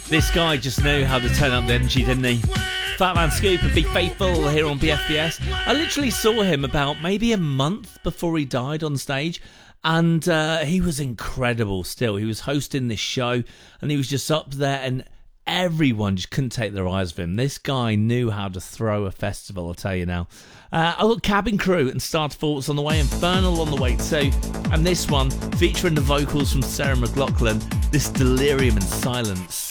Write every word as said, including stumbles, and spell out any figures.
This guy just knew how to turn up the energy, didn't he? Fat Man Scoop and Be Faithful here on B F B S. I literally saw him about maybe a month before he died on stage, and uh, he was incredible still. He was hosting this show, and he was just up there, and everyone just couldn't take their eyes off him. This guy knew how to throw a festival, I'll tell you now. Uh, I've got Cabin Crew and Star Thoughts on the way, Infernal on the way too, and this one featuring the vocals from Sarah McLachlan, this Delirium in Silence.